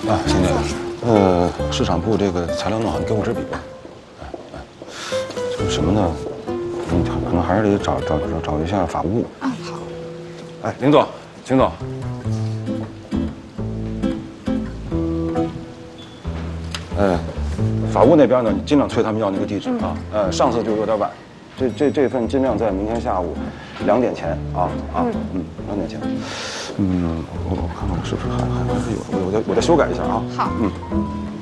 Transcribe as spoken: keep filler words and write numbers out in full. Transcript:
啊，兄弟，呃，市场部这个材料弄好，你给我支笔吧。哎哎，就是什么呢？你可能还是得找找找找一下法务。 啊，好。 哎，林总，秦总。呃，法务那边呢，你尽量催他们要那个地址啊。呃，上次就有点晚，这这这份尽量在明天下午两点前啊啊嗯两点前。嗯，我我看看我是不是还还还是有，我我再我再修改一下啊。 好。 嗯。